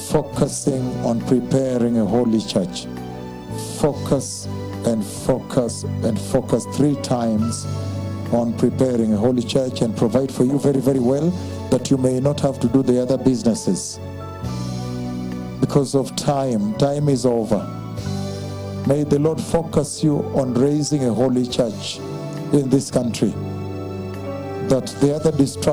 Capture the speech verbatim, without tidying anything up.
focusing on preparing a holy church. Focus and focus and focus three times on preparing a holy church, and provide for you very, very well, that you may not have to do the other businesses. Because of time, time is over. May the Lord focus you on raising a holy church in this country, that the other distractions